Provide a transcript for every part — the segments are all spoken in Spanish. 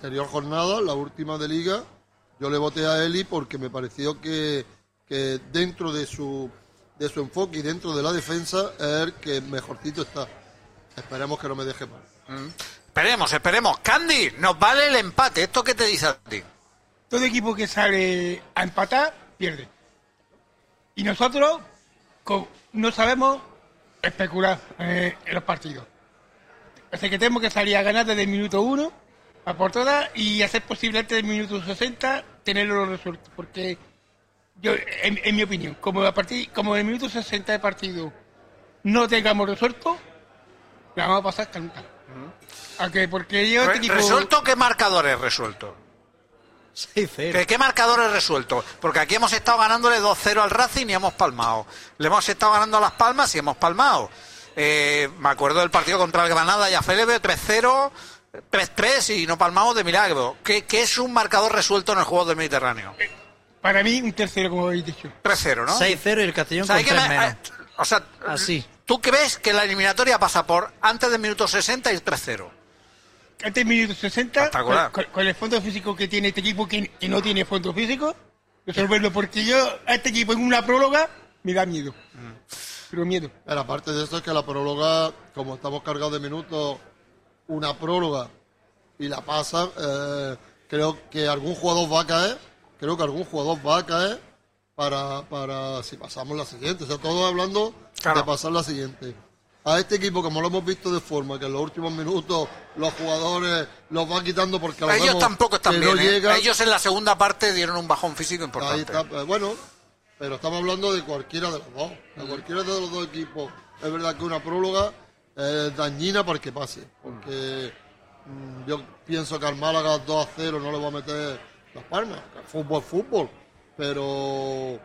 anterior jornada, la última de Liga, yo le voté a Eli porque me pareció que dentro de su enfoque y dentro de la defensa es el que mejorcito está. Esperemos que no me deje mal. Esperemos. Candy, nos vale el empate. ¿Esto qué te dice a ti? Todo equipo que sale a empatar, pierde. Y nosotros no sabemos especular en los partidos. Así que tenemos que salir a ganar desde el minuto 1 a por todas y hacer posible antes del minuto 60 tenerlo resuelto. Porque yo, en mi opinión, como en el minuto 60 de partido no tengamos resuelto, la vamos a pasar cantar. Porque yo ¿Resuelto? ¿Qué marcador es resuelto? 6-0. ¿Qué marcador es resuelto? Porque aquí hemos estado ganándole 2-0 al Racing y hemos palmado. Le hemos estado ganando a Las Palmas y hemos palmado. Me acuerdo del partido contra el Granada y a Félix, 3-0, 3-3 y no palmamos de milagro. ¿Qué es un marcador resuelto en el juego del Mediterráneo? Para mí, un tercero, como habéis dicho. 3-0, ¿no? 6-0 y el Castellón con 3 menos. Así. ¿Tú crees que la eliminatoria pasa por antes del minuto 60 y 3-0? Antes del minuto 60, con el fondo físico que tiene este equipo, que no tiene fondo físico, resolverlo, porque yo a este equipo en una próloga me da miedo. Pero miedo. Pero aparte de eso es que la próloga, como estamos cargados de minutos, una próloga y la pasa, creo que algún jugador va a caer para si pasamos la siguiente. O sea, todos hablando de pasar la siguiente. A este equipo, como lo hemos visto de forma que en los últimos minutos los jugadores los van quitando porque a ellos tampoco están bien, no llegan. Ellos en la segunda parte dieron un bajón físico importante. Ahí está, bueno, pero estamos hablando de cualquiera de los dos. De cualquiera de los dos equipos. Es verdad que una próloga es dañina para que pase. Porque yo pienso que al Málaga 2-0 no le va a meter Las Palmas. Fútbol. Pero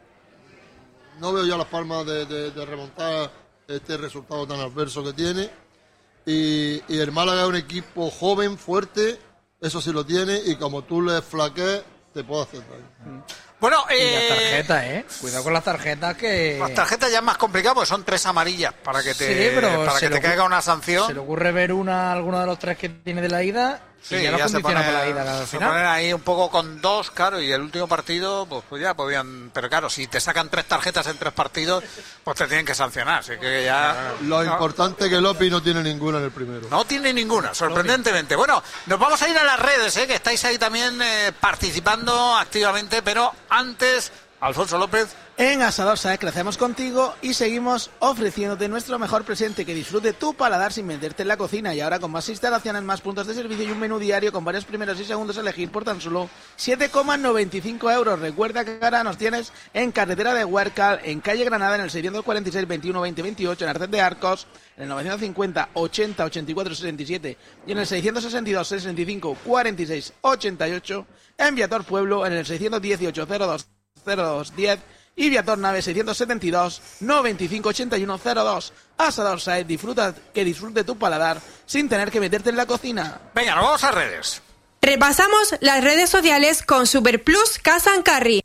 no veo ya Las Palmas de remontar este resultado tan adverso que tiene. Y el Málaga es un equipo joven, fuerte, eso sí lo tiene, y como tú le flaquees, te puede hacer daño. Bueno, y las tarjetas, cuidado con las tarjetas, que... Las tarjetas ya es más complicado porque son 3 amarillas para que te caiga una sanción. Se le ocurre ver alguno de los 3 que tiene de la ida. Sí, y ya se pone la ida al se final. ponen ahí un poco con 2, claro, y el último partido, pues ya podían... Pero claro, si te sacan 3 tarjetas en 3 partidos, pues te tienen que sancionar, así que ya... Lo importante es que Lopi no tiene ninguna en el primero. No tiene ninguna, sorprendentemente. Bueno, nos vamos a ir a las redes, que estáis ahí también participando activamente, pero antes, Alfonso López... En Asador Saez crecemos contigo y seguimos ofreciéndote nuestro mejor presente, que disfrute tu paladar sin meterte en la cocina. Y ahora con más instalaciones, más puntos de servicio y un menú diario con varios primeros y segundos a elegir por tan solo 7,95 euros. Recuerda que ahora nos tienes en carretera de Huércal, en calle Granada, en el 646 21 20 28, en Arcet de Arcos, en el 950 80 84 67 y en el 662 65 46 88, en Viator Pueblo, en el 618 02 02 10 y Viator Nave 672 95 81 02. Asador Saez, que disfrute tu paladar sin tener que meterte en la cocina. Venga, nos vamos a redes. Repasamos las redes sociales con Super Plus Casa & Carry.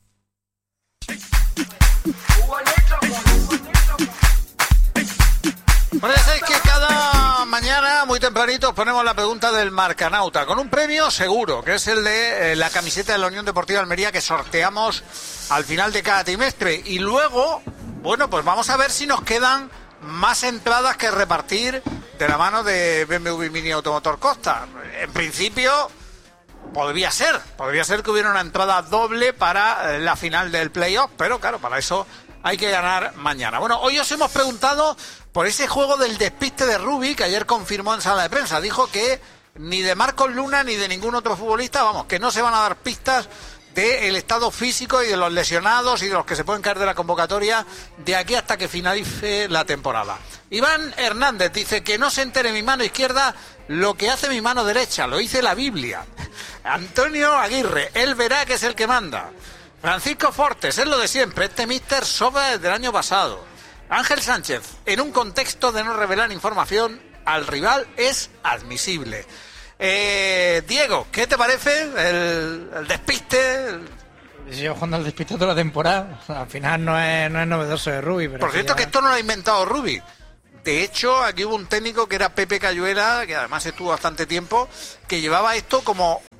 Bueno, ya sabéis que cada mañana, muy tempranito, os ponemos la pregunta del Marcanauta, con un premio seguro, que es el de la camiseta de la Unión Deportiva Almería, que sorteamos al final de cada trimestre. Y luego, bueno, pues vamos a ver si nos quedan más entradas que repartir de la mano de BMW Mini Automotor Costa. En principio, podría ser que hubiera una entrada doble para la final del playoff, pero claro, para eso hay que ganar mañana. Bueno, hoy os hemos preguntado por ese juego del despiste de Rubi, que ayer confirmó en sala de prensa. Dijo que ni de Marcos Luna ni de ningún otro futbolista, vamos, que no se van a dar pistas del estado físico y de los lesionados y de los que se pueden caer de la convocatoria de aquí hasta que finalice la temporada. Iván Hernández dice que no se entere mi mano izquierda lo que hace mi mano derecha, lo dice la Biblia. Antonio Aguirre, él verá que es el que manda. Francisco Fortes, es lo de siempre, este míster sobra desde el año pasado. Ángel Sánchez, en un contexto de no revelar información al rival es admisible. Diego, ¿qué te parece el despiste? Yo jugando al despiste toda la temporada, al final no es novedoso de Rubi. Por cierto, que esto no lo ha inventado Rubi. De hecho, aquí hubo un técnico que era Pepe Cayuela, que además estuvo bastante tiempo, que llevaba esto como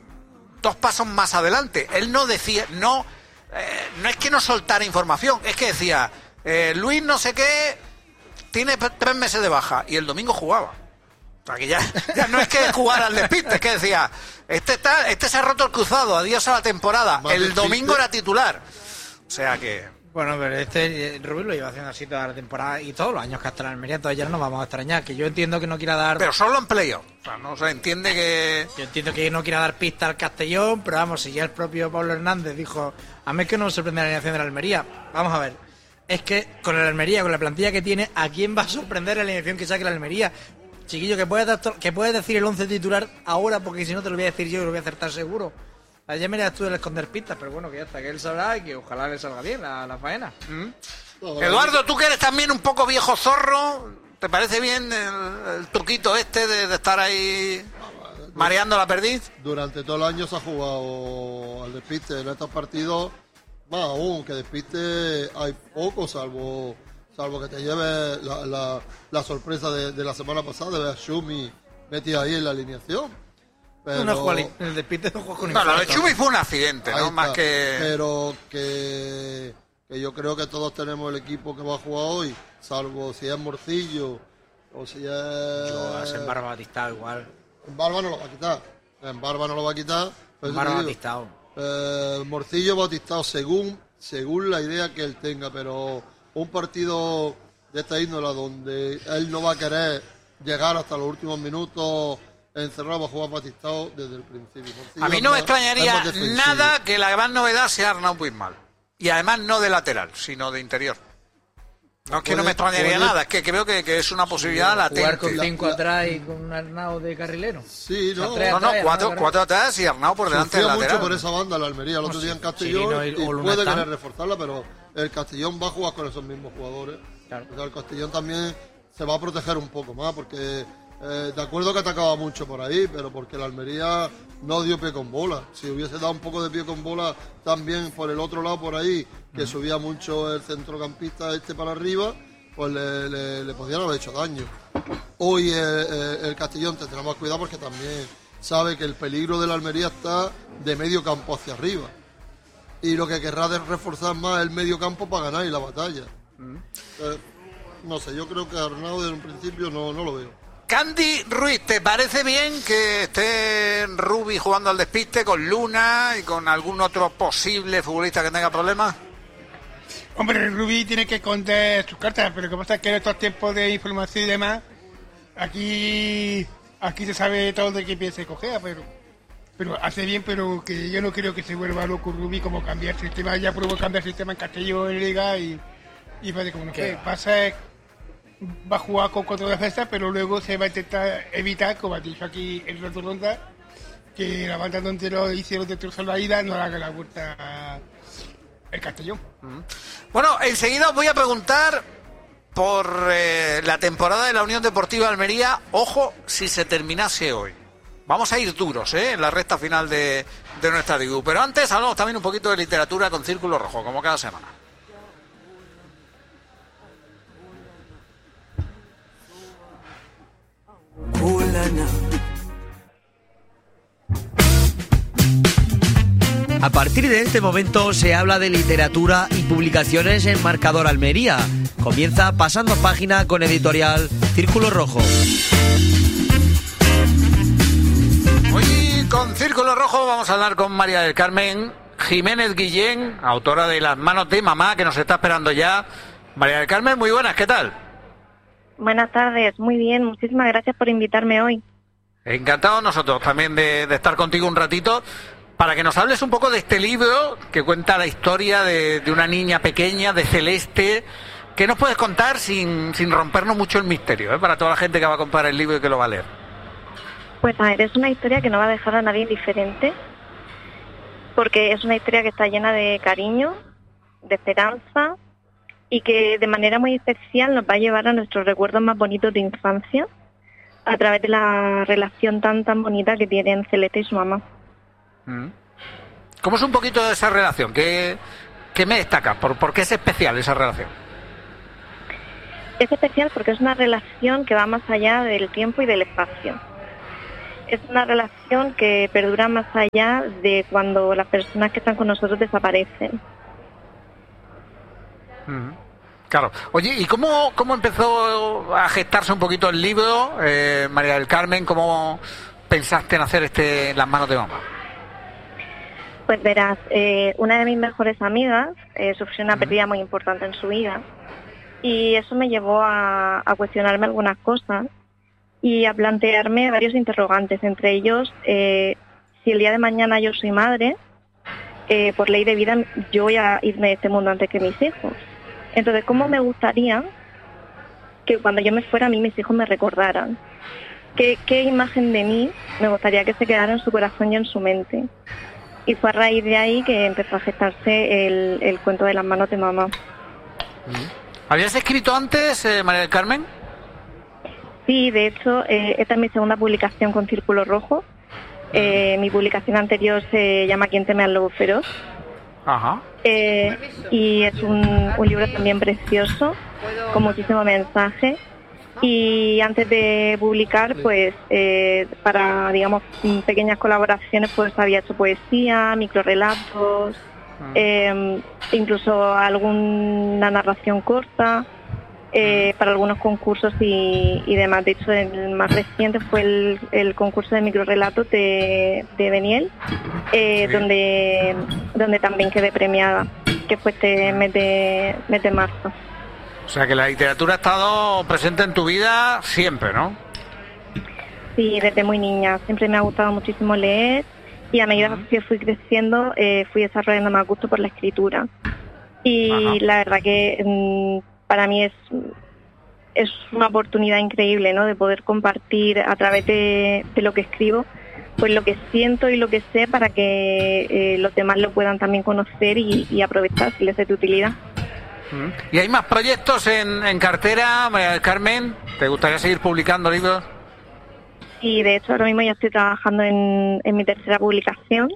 2 pasos más adelante. Él no decía, no es que no soltara información, es que decía, Luis no sé qué tiene 3 meses de baja, y el domingo jugaba. O sea que ya no es que jugara al despiste, es que decía, este se ha roto el cruzado, adiós a la temporada. El domingo era titular. O sea que... Bueno, pero Rubí lo lleva haciendo así toda la temporada y todos los años que hasta la Almería, entonces ya no nos vamos a extrañar, que yo entiendo que no quiera dar... Pero solo en playoff. O sea, no se entiende que... Yo entiendo que no quiera dar pista al Castellón, pero vamos, si ya el propio Pablo Hernández dijo, a mí es que no me sorprende la alineación de la Almería. Vamos a ver, es que con el Almería, con la plantilla que tiene, ¿a quién va a sorprender la alineación que saque la Almería? Chiquillo, que puedes decir el 11 titular ahora, porque si no te lo voy a decir yo y lo voy a acertar seguro. Ayer me irás tú de esconder pistas, pero bueno, que ya está, que él sabrá y que ojalá le salga bien la faena. Eduardo, tú que eres también un poco viejo zorro, ¿te parece bien el truquito este de estar ahí mareando la perdiz? Durante todo el año se ha jugado al despiste. En estos partidos, más aún, que despiste hay poco, salvo que te lleve la sorpresa de la semana pasada de ver a Schumi metido ahí en la alineación. Pero, el despiste no juega con lo de Schumi fue un accidente, ¿no? Más que... Pero que yo creo que todos tenemos el equipo que va a jugar hoy, salvo si es Morcillo o si es... Yo en Barba Batistao igual. En Barba no lo va a quitar. En Barba no lo va a quitar. En Barba Batistao. Morcillo Batistao según la idea que él tenga, pero un partido de esta índole donde él no va a querer llegar hasta los últimos minutos encerrado, va a jugar Batistao desde el principio. Morcillo, a mí no me extrañaría nada que la gran novedad sea Arnau Puigmal. Y además no de lateral, sino de interior. No es que no me extrañaría nada, es que veo que es una posibilidad latente. Jugar con 5 atrás y con un Arnau de carrilero. Sí, no. 4 atrás y Arnau por delante del lateral. Mucho por esa banda la Almería el otro día en Castellón y puede querer reforzarla, pero el Castellón va a jugar con esos mismos jugadores. Claro. O sea, el Castellón también se va a proteger un poco más, porque de acuerdo que atacaba mucho por ahí, pero porque la Almería no dio pie con bola. Si hubiese dado un poco de pie con bola también por el otro lado por ahí, que subía mucho el centrocampista para arriba, pues le podían haber hecho daño. Hoy el Castellón tendrá más cuidado porque también sabe que el peligro de la Almería está de medio campo hacia arriba. Y lo que querrá es reforzar más el medio campo para ganar y la batalla. No sé, yo creo que Arnau desde un principio no lo veo. Candy Ruiz, ¿te parece bien que esté Rubí jugando al despiste con Luna y con algún otro posible futbolista que tenga problemas? Hombre, Rubí tiene que esconder sus cartas, pero lo que pasa es que en estos tiempos de información y demás, aquí se sabe todo de qué pie se cojea, pero hace bien, pero que yo no creo que se vuelva loco Rubí como cambiar el sistema. Ya probó cambiar el sistema en Castellón, en Liga y parece como no fue. Pasa es va a jugar con 4 defensas, pero luego se va a intentar evitar, como ha dicho aquí en la ronda, que la banda donde lo hicieron destrozar la ida no le haga la vuelta el Castellón. Bueno, enseguida os voy a preguntar por la temporada de la Unión Deportiva Almería. Ojo, si se terminase hoy. Vamos a ir duros en la recta final de nuestra tribu. Pero antes hablamos también un poquito de literatura con Círculo Rojo, como cada semana. A partir de este momento se habla de literatura y publicaciones en Marcador Almería. Comienza Pasando Página con editorial Círculo Rojo. Hoy con Círculo Rojo vamos a hablar con María del Carmen Jiménez Guillén, autora de Las manos de mamá, que nos está esperando ya. María del Carmen, muy buenas, ¿qué tal? Buenas tardes, muy bien, muchísimas gracias por invitarme hoy. Encantados nosotros también de estar contigo un ratito, para que nos hables un poco de este libro que cuenta la historia de una niña pequeña, de Celeste. ¿Qué nos puedes contar sin rompernos mucho el misterio, para toda la gente que va a comprar el libro y que lo va a leer? Pues a ver, es una historia que no va a dejar a nadie indiferente, porque es una historia que está llena de cariño, de esperanza, y que de manera muy especial nos va a llevar a nuestros recuerdos más bonitos de infancia, a través de la relación tan bonita que tienen Celeste y su mamá. ¿Cómo es un poquito de esa relación? ¿Qué me destaca? ¿Por qué es especial esa relación? Es especial porque es una relación que va más allá del tiempo y del espacio. es una relación que perdura más allá de cuando las personas que están con nosotros desaparecen. Claro. Oye, ¿y cómo empezó a gestarse un poquito el libro, María del Carmen? ¿Cómo pensaste en hacer Las manos de mamá? Pues verás, una de mis mejores amigas sufrió una pérdida muy importante en su vida y eso me llevó a cuestionarme algunas cosas y a plantearme varios interrogantes, entre ellos, si el día de mañana yo soy madre, por ley de vida yo voy a irme de este mundo antes que mis hijos. Entonces, ¿cómo me gustaría que cuando yo me fuera a mí mis hijos me recordaran? ¿Qué imagen de mí me gustaría que se quedara en su corazón y en su mente? Y fue a raíz de ahí que empezó a gestarse el cuento de Las manos de mamá. ¿Habías escrito antes, María del Carmen? Sí, de hecho, esta es mi segunda publicación con Círculo Rojo. Mi publicación anterior se llama ¿Quién teme al lobo feroz? Ajá. Y es un libro también precioso, con muchísimo mensaje. Y antes de publicar, pues, para, digamos, pequeñas colaboraciones, pues había hecho poesía, microrelatos, incluso alguna narración corta, para algunos concursos y demás. De hecho, el más reciente fue el concurso de microrelatos de Beniel, donde también quedé premiada, que fue este mes de marzo. O sea que la literatura ha estado presente en tu vida siempre, ¿no? Sí, desde muy niña. Siempre me ha gustado muchísimo leer y a medida que fui creciendo fui desarrollando más gusto por la escritura. Y la verdad que para mí es una oportunidad increíble, ¿no? De poder compartir a través de lo que escribo, pues lo que siento y lo que sé para que los demás lo puedan también conocer y aprovechar si les es de utilidad. ¿Y hay más proyectos en cartera, María del Carmen? ¿Te gustaría seguir publicando libros? Sí, de hecho ahora mismo ya estoy trabajando en mi tercera publicación,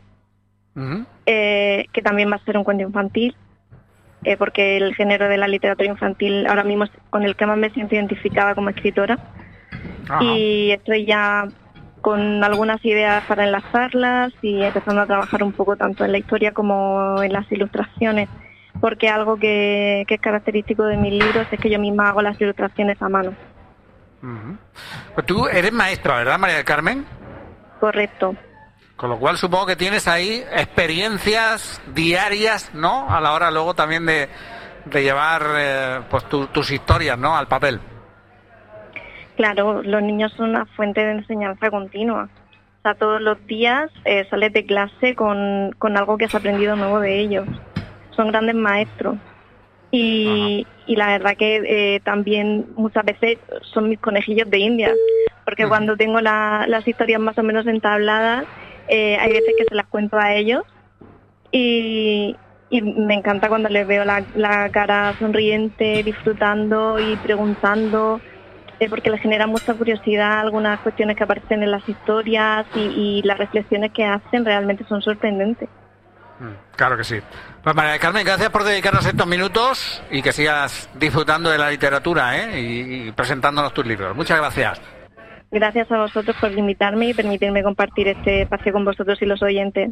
que también va a ser un cuento infantil, porque el género de la literatura infantil ahora mismo es con el que más me siento identificada como escritora. Ajá. Y estoy ya con algunas ideas para enlazarlas y empezando a trabajar un poco tanto en la historia como en las ilustraciones, porque algo que es característico de mis libros es que yo misma hago las ilustraciones a mano. Pues tú eres maestra, ¿verdad, María del Carmen? Correcto. Con lo cual supongo que tienes ahí experiencias diarias, ¿no? A la hora luego también de llevar pues tus historias, ¿no? Al papel. Claro, los niños son una fuente de enseñanza continua. O sea, todos los días sales de clase con algo que has aprendido nuevo de ellos. Son grandes maestros y la verdad que también muchas veces son mis conejillos de Indias, porque cuando tengo las historias más o menos entabladas, hay veces que se las cuento a ellos y me encanta cuando les veo la cara sonriente, disfrutando y preguntando, porque les genera mucha curiosidad algunas cuestiones que aparecen en las historias y las reflexiones que hacen realmente son sorprendentes. Claro que sí. Pues María del Carmen, gracias por dedicarnos estos minutos y que sigas disfrutando de la literatura, y presentándonos tus libros. Muchas gracias. Gracias a vosotros por invitarme y permitirme compartir este espacio con vosotros y los oyentes.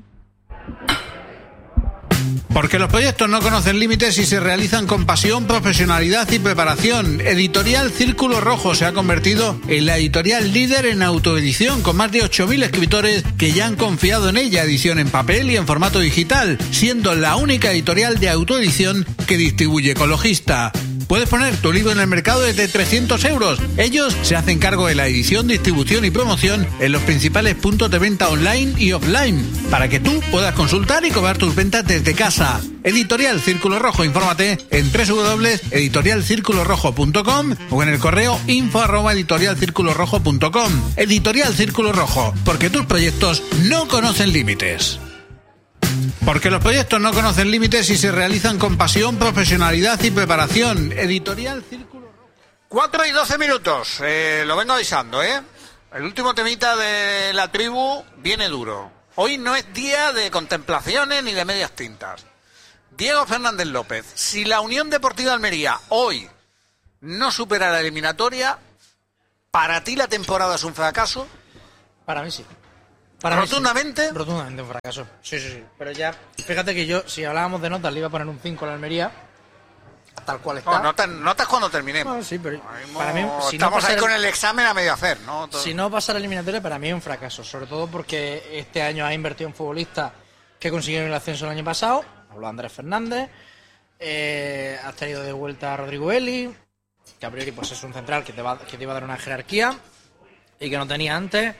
Porque los proyectos no conocen límites y se realizan con pasión, profesionalidad y preparación. Editorial Círculo Rojo se ha convertido en la editorial líder en autoedición, con más de 8.000 escritores que ya han confiado en ella, edición en papel y en formato digital, siendo la única editorial de autoedición que distribuye Ecologista. Puedes poner tu libro en el mercado desde 300 euros. Ellos se hacen cargo de la edición, distribución y promoción en los principales puntos de venta online y offline, para que tú puedas consultar y cobrar tus ventas desde casa. Editorial Círculo Rojo, infórmate en www.editorialcirculorrojo.com o en el correo info@editorialcirculorrojo.com. Editorial Círculo Rojo, porque tus proyectos no conocen límites. Porque los proyectos no conocen límites y se realizan con pasión, profesionalidad y preparación. Editorial Círculo Rojo. 4:12. Lo vengo avisando, El último temita de la tribu viene duro. Hoy no es día de contemplaciones ni de medias tintas. Diego Fernández López, si la Unión Deportiva Almería hoy no supera la eliminatoria, ¿para ti la temporada es un fracaso? Para mí sí. Para mí sí. ¿Rotundamente? Rotundamente un fracaso. Sí. Pero ya, fíjate que yo, si hablábamos de notas, le iba a poner un 5 a la Almería, tal cual está. Notas cuando terminemos. Bueno, sí, pero para mí, si estamos no ahí con el examen a medio hacer, ¿no? Si no pasa la eliminatoria, para mí es un fracaso. Sobre todo porque este año ha invertido en futbolistas que consiguieron el ascenso el año pasado. Habló Andrés Fernández. Has traído de vuelta a Rodrigo Eli, que a priori pues es un central que te iba a dar una jerarquía y que no tenía antes.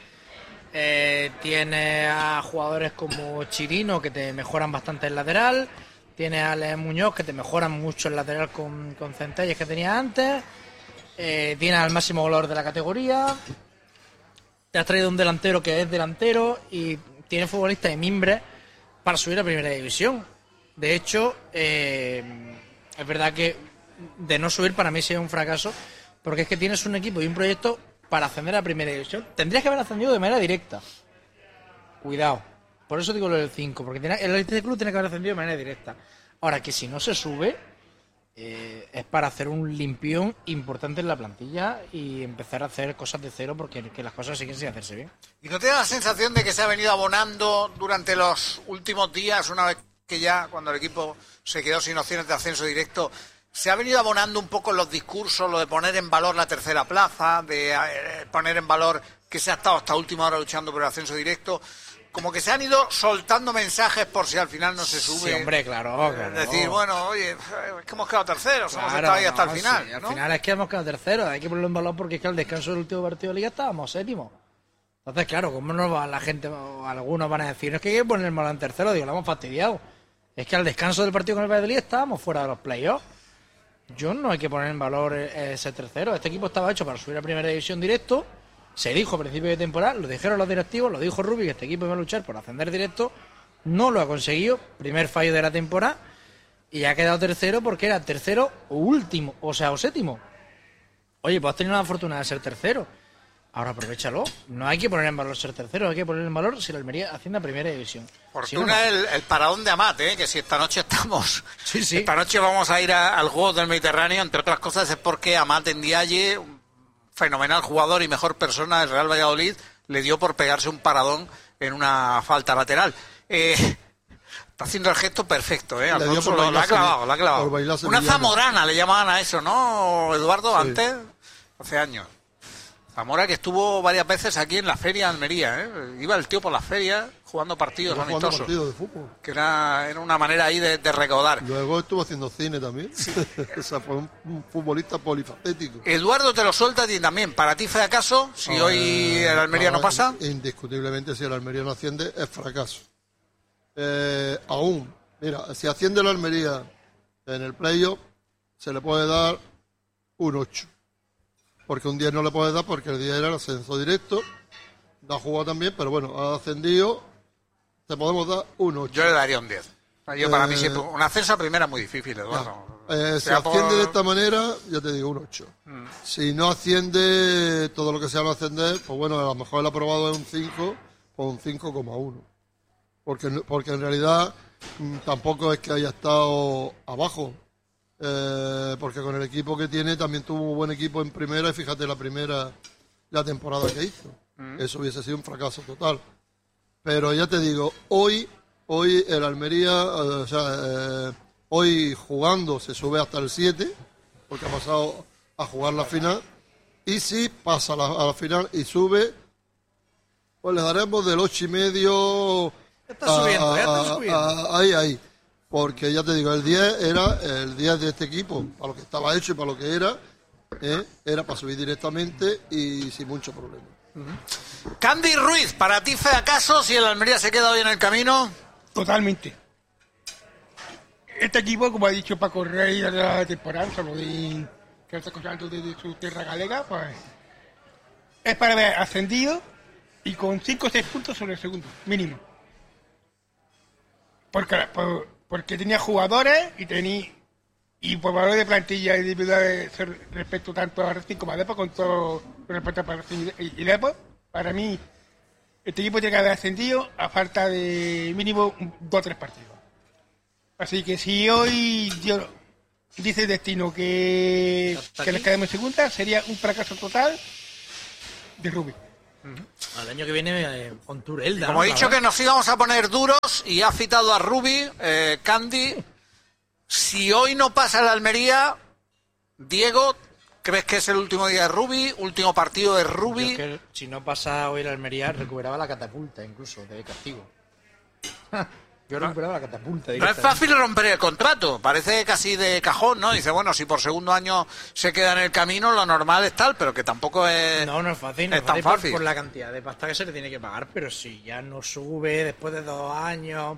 Tiene a jugadores como Chirino, que te mejoran bastante el lateral. Tiene a Alex Muñoz, que te mejoran mucho el lateral con Centelles que tenía antes. Tiene al máximo goleador de la categoría. Te has traído un delantero que es delantero y tiene futbolistas de mimbre para subir a primera división. De hecho, es verdad que de no subir para mí sí es un fracaso, porque es que tienes un equipo y un proyecto para ascender a primera división. Tendrías que haber ascendido de manera directa. Cuidado. Por eso digo lo del 5, porque el club tiene que haber ascendido de manera directa. Ahora, que si no se sube, es para hacer un limpión importante en la plantilla y empezar a hacer cosas de cero, porque que las cosas siguen sin hacerse bien. ¿Y no te da la sensación de que se ha venido abonando durante los últimos días, una vez que ya, cuando el equipo se quedó sin opciones de ascenso directo, se ha venido abonando un poco los discursos, lo de poner en valor la tercera plaza, de poner en valor que se ha estado hasta última hora luchando por el ascenso directo? Como que se han ido soltando mensajes por si al final no se sube. Sí, hombre, claro. Es decir, bueno, oye, es que hemos quedado terceros, hemos estado ahí hasta el final. Sí, al final es que hemos quedado terceros, hay que ponerlo en valor porque es que al descanso del último partido de Liga estábamos séptimos. Entonces, claro, ¿cómo no va la gente, o algunos van a decir, no es que hay que poner el valor en tercero? Digo, lo hemos fastidiado. Es que al descanso del partido con el Valladolid estábamos fuera de los playoffs. Yo no hay que poner en valor ese tercero. Este equipo estaba hecho para subir a primera división directo. Se dijo a principio de temporada, lo dijeron los directivos, lo dijo Rubi, que este equipo iba a luchar por ascender directo. No lo ha conseguido. Primer fallo de la temporada. Y ha quedado tercero porque era tercero o último, o sea, o séptimo. Oye, pues has tenido la fortuna de ser tercero. Ahora aprovéchalo. No hay que poner en valor ser tercero, hay que poner en valor si la Almería asciende a primera división. Fortuna si no, el paradón de Amat, que si esta noche estamos... Sí. Esta noche vamos a ir al Juegos del Mediterráneo, entre otras cosas es porque Amat Ndiaye, un fenomenal jugador y mejor persona del Real Valladolid, le dio por pegarse un paradón en una falta lateral. Está haciendo el gesto perfecto, Alfonso, lo ha clavado. Una zamorana le llamaban a eso, ¿no, Eduardo? Sí. Antes, hace años. Zamora, que estuvo varias veces aquí en la feria de Almería, Iba el tío por la feria jugando partidos amistosos. Partidos de fútbol. Que era una manera ahí de recaudar. Luego estuvo haciendo cine también. Sí. O sea, fue un futbolista polifacético. Eduardo, te lo suelta a ti también. ¿Para ti fracaso si hoy el Almería no pasa? Indiscutiblemente, si el Almería no asciende, es fracaso. Aún, mira, si asciende el Almería en el playoff, se le puede dar un 8. Porque un 10 no le puedes dar porque el 10 era el ascenso directo. Da jugado también, pero bueno, ha ascendido. Te podemos dar un 8. Yo le daría un 10. Para mí siempre un ascenso a primera es muy difícil, Eduardo. Si asciende de esta manera, ya te digo, un 8. Si no asciende todo lo que sea no ascender, pues bueno, a lo mejor el aprobado es un 5 o un 5,1. Porque en realidad tampoco es que haya estado abajo. Porque con el equipo que tiene también tuvo un buen equipo en primera y fíjate la temporada que hizo. Eso hubiese sido un fracaso total. Pero ya te digo, hoy el Almería, hoy jugando se sube hasta el 7, porque ha pasado a jugar la final, y si pasa a la final y sube, pues le daremos del 8,5 ahí. Porque ya te digo, el 10 era el 10 de este equipo, para lo que estaba hecho y para lo que era para subir directamente y sin mucho problema. Candy Ruiz, ¿para ti fracaso si el Almería se queda hoy en el camino? Totalmente. Este equipo, como ha dicho Paco Rey de la temporada, solo de que está escuchando desde su tierra galega, pues es para haber ascendido y con 5 o 6 puntos sobre el segundo, mínimo. Porque tenía jugadores y por valor de plantilla individual respecto tanto a Racing como a Depor, con todo respecto a Racing y Depor, para mí este equipo tiene que haber ascendido a falta de mínimo 2 o 3 partidos. Así que si hoy dice el destino que les quedemos en segunda, sería un fracaso total de Rubí. Al año que viene con Turelda. Como he dicho que nos íbamos a poner duros y ha citado a Rubi, Candy, si hoy no pasa la Almería, Diego, ¿crees que es el último día de Rubi? ¿Último partido de Rubi? Yo que si no pasa hoy la Almería, recuperaba la catapulta incluso, de castigo. Yo recuperaba la catapulta. No es fácil romper el contrato, parece casi de cajón, ¿no? Dice, bueno, si por segundo año se queda en el camino, lo normal es tal, pero que tampoco es... No es fácil, no es tan fácil fácil. por la cantidad de pasta que se le tiene que pagar, pero si ya no sube después de 2 años...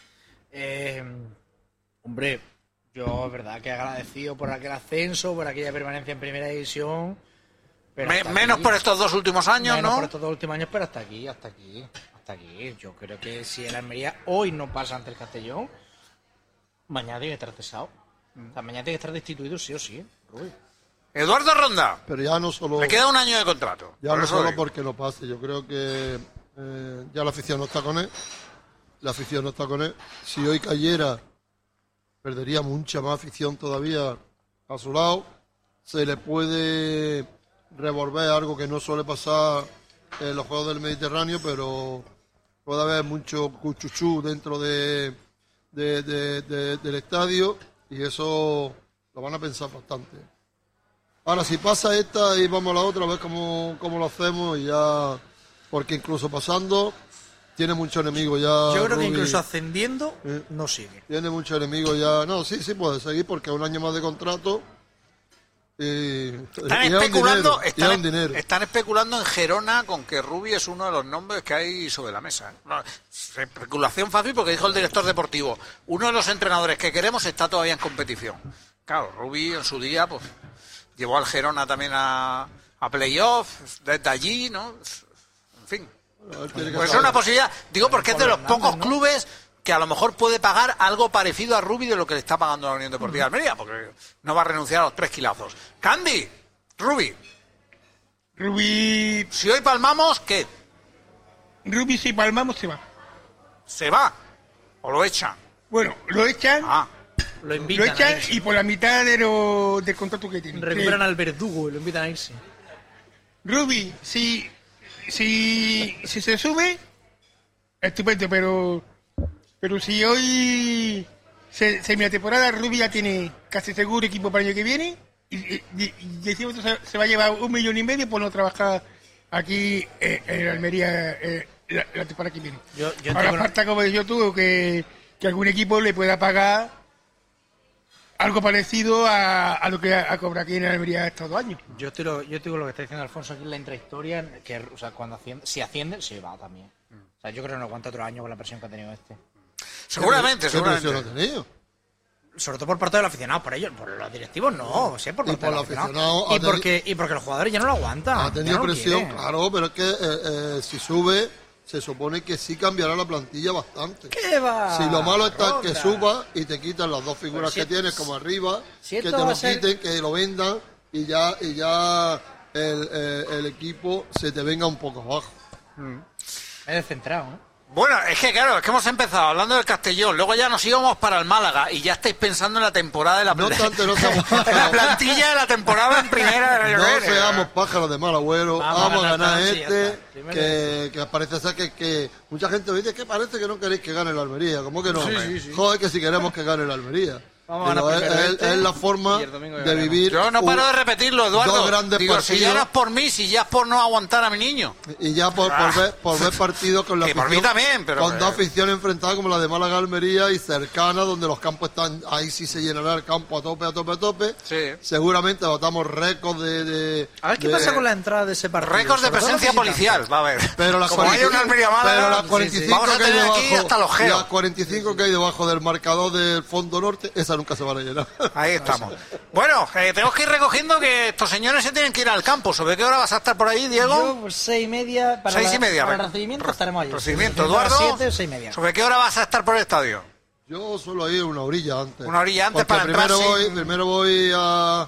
hombre, yo es verdad que agradecido por aquel ascenso, por aquella permanencia en primera división... Pero menos por estos 2 últimos años, menos ¿no? por estos 2 últimos años, pero hasta aquí. Yo creo que si el Almería hoy no pasa ante el Castellón, mañana tiene que estar cesado. O sea, mañana tiene que estar destituido sí o sí. Rubi. Eduardo Ronda. Pero ya no solo... Le queda 1 año de contrato. Ya por no eso solo digo. porque no pase, yo creo que ya la afición no está con él. La afición no está con él. Si hoy cayera, perdería mucha más afición todavía a su lado. Se le puede revolver algo que no suele pasar en los Juegos del Mediterráneo, pero puede haber mucho cuchuchú dentro del estadio y eso lo van a pensar bastante. Ahora, si pasa esta y vamos a la otra, a ver cómo lo hacemos y ya... Porque incluso pasando, tiene muchos enemigos ya. Yo creo Rubi, que incluso ascendiendo no sigue. tiene muchos enemigos ya. No, sí puede seguir porque es 1 año más de contrato. Están es un especulando, dinero, y es un dinero. están especulando en Gerona con que Rubi es uno de los nombres que hay sobre la mesa. No, especulación fácil porque dijo el director deportivo, uno de los entrenadores que queremos está todavía en competición. Claro, Rubi en su día pues llevó al Gerona también a playoff, desde allí, ¿no? En fin. Pues es una posibilidad, digo porque es de los pocos clubes que a lo mejor puede pagar algo parecido a Rubi de lo que le está pagando la Unión Deportiva de Almería, porque no va a renunciar a los 3 kilazos. Candy, Rubi, si hoy palmamos, ¿qué? Rubi, si palmamos, se va. ¿Se va? ¿O lo echan? Bueno, lo echan, Lo invitan a irse. y por la mitad del contrato que tiene. Recuperan al verdugo y lo invitan a irse. Rubi, si se sube, estupendo, pero si hoy se la temporada, Rubi ya tiene casi seguro equipo para el año que viene y encima se va a llevar 1,5 millones por no trabajar aquí en Almería la temporada que viene. Yo Ahora falta, como yo tú, que algún equipo le pueda pagar algo parecido a lo que ha cobrado aquí en Almería estos 2 años. Yo estoy con lo que está diciendo Alfonso aquí en la intrahistoria, que o sea, cuando si asciende, se va también. O sea, yo creo que no aguanta otro año con la presión que ha tenido este. Seguramente. ¿Qué presión ha tenido? Sobre todo por parte del aficionado, por ellos, por los directivos no, sí, por Y parte por del el aficionado. aficionado Y porque los jugadores ya no lo aguantan. Ha ya tenido no lo presión, quieren. claro, pero es que si sube, se supone que sí cambiará la plantilla bastante. ¿Qué va? Si lo malo está que Ronda? suba y te quitan las 2 figuras Pero que tienes como arriba, si que te esto va lo a ser- quiten, que lo vendan y ya el equipo se te venga un poco abajo. Es descentrado, ¿eh? Bueno, es que claro, es que hemos empezado hablando del Castellón, luego ya nos íbamos para el Málaga y ya estáis pensando en la temporada de la No obstante, no seamos en la pájaros. plantilla de la temporada en primera del año No que viene. seamos pájaros de mal agüero, Vamos a vamos a ganar, ganar sí, ya está. Primero. que parece ser que mucha gente dice que parece que no queréis que gane la Almería, ¿cómo que no? sí. Joder, que si queremos que gane la Almería. Vamos a Pero ganar primero es la forma y el domingo de ganaremos. vivir. Yo no paro de repetirlo, Eduardo. Dos grandes Digo, partidos. si ya no es por mí, si ya es por no aguantar a mi niño. Y ya por ver partidos con la Que por afición, mí también, pero con 2 aficiones enfrentadas como la de Málaga Almería y cercanas, donde los campos están, ahí sí se llenará el campo a tope. Sí. Seguramente batamos récords de A ver qué pasa con la entrada de ese partido. Récords de sobre todo presencia los visitantes. policial, va a ver. Pero las Como hay una Almería Málaga, pero las 45 vamos a que hay tener aquí debajo, hasta los geos. las 45 que hay debajo del marcador del fondo norte, esas nunca se van a llenar. Ahí estamos. Bueno, tenemos que ir recogiendo que estos señores se tienen que ir al campo. ¿Sobre qué hora vas a estar por ahí, Diego? Yo, pues, 6:30. Para 6:30. Para el recibimiento estaremos allí. Recibimiento, A Eduardo. las 7, 6:30. ¿Sobre qué hora vas a estar por el estadio? Yo suelo ir una orilla antes. Una orilla antes Porque para entrar, sí. primero voy a